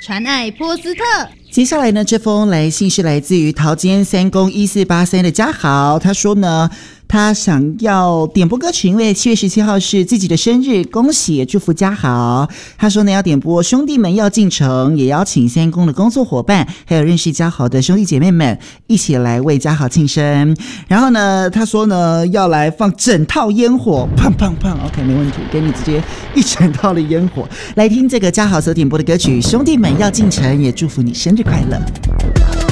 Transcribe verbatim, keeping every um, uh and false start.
传爱波斯特。 接下来呢，这封来信是来自于桃间三公一四八三的嘉豪，他说呢，他想要点播歌曲，因为七月十七号是自己的生日，恭喜也祝福嘉豪。他说呢，要点播兄弟们要进城，也邀请三公的工作伙伴，还有认识嘉豪的兄弟姐妹们一起来为嘉豪庆生。然后呢，他说呢，要来放整套烟火，胖胖胖 OK 没问题，给你直接一整套的烟火。来听这个嘉豪所点播的歌曲，兄弟们要进城，也祝福你生日快乐。